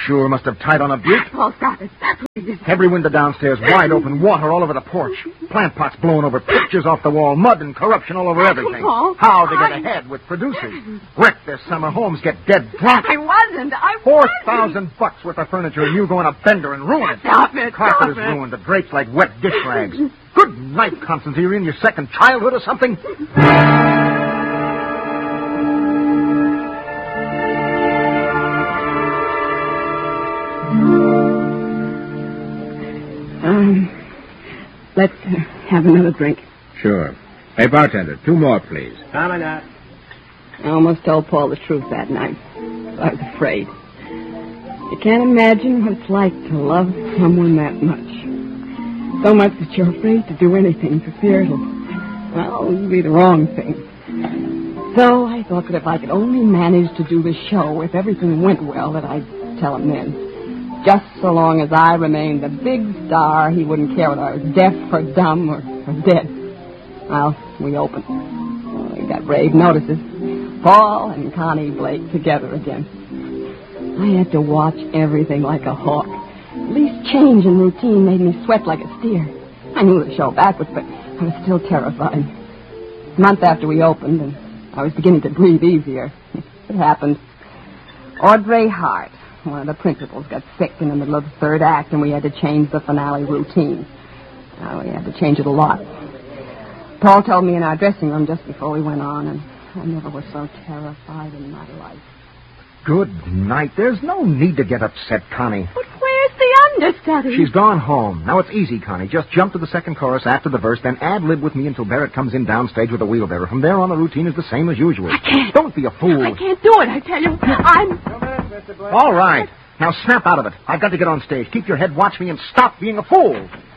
sure must have tied on a butte. Paul, stop it. Please. Every window downstairs wide open, water all over the porch. Plant pots blowing over, pictures off the wall, mud and corruption all over everything. Paul, How they get ahead with producers. Wreck their summer homes, get dead drunk. I wasn't. $4,000 worth of furniture, and you go on a bender and ruin it. Stop it. Carpet is ruined. The drapes like wet dish rags. Good night, Constance. Are you in your second childhood or something? Let's have another drink. Sure. Hey, bartender, 2 more, please. Coming up. I almost told Paul the truth that night. I was afraid. You can't imagine what it's like to love someone that much. So much that you're afraid to do anything for fear it'll be the wrong thing. So I thought that if I could only manage to do the show, if everything went well, that I'd tell him then. Just so long as I remained the big star, he wouldn't care whether I was deaf or dumb or dead. Well, we opened. We got rave notices. Paul and Connie Blake together again. I had to watch everything like a hawk. The least change in routine made me sweat like a steer. I knew the show backwards, but I was still terrified. A month after we opened, and I was beginning to breathe easier, it happened. Audrey Hart, one of the principals, got sick in the middle of the third act, and we had to change the finale routine. We had to change it a lot. Paul told me in our dressing room just before we went on, and I never was so terrified in my life. Good night. There's no need to get upset, Connie. But where's the understudy? She's gone home. Now it's easy, Connie. Just jump to the second chorus after the verse, then ad-lib with me until Barrett comes in downstage with a wheelbarrow. From there on, the routine is the same as usual. I can't. Don't be a fool. I can't do it, I tell you. All right. Now snap out of it. I've got to get on stage. Keep your head, watch me, and stop being a fool.